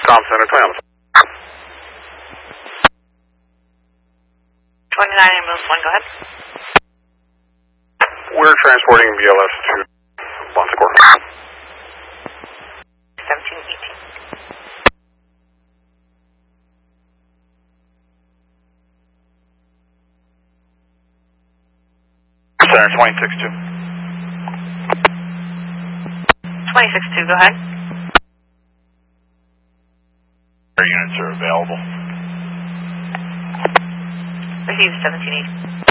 Comm Center, 29 ambulance 1, go ahead. We're transporting BLS to Bon Secours. 1718. Center 262. 262, go ahead. Our units are available. Receive 1718.